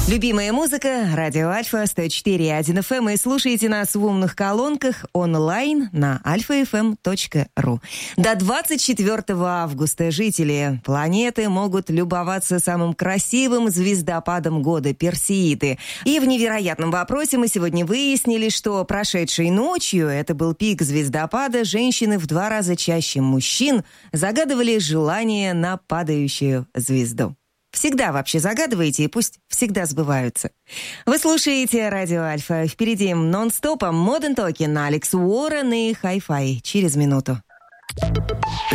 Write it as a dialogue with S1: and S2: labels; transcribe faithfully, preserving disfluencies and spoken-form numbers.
S1: Любимая музыка, радио Альфа, сто четыре и один эф эм, и слушайте нас в умных колонках онлайн на альфа эф эм точка ру. До двадцать четвёртого августа жители планеты могут любоваться самым красивым звездопадом года — Персеиды. И в невероятном вопросе мы сегодня выяснили, что прошедшей ночью, это был пик звездопада, женщины в два раза чаще мужчин загадывали желание на падающую звезду. Всегда вообще загадываете, и пусть всегда сбываются. Вы слушаете радио Альфа. Впереди нон-стопом Modern Talking, Алекс Уоррен и Hi-Fi через минуту.